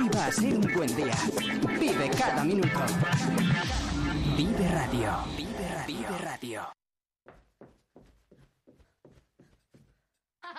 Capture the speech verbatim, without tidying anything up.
Hoy va a ser un buen día. Vive cada minuto. Vive Radio. Vive Radio. Vive Radio.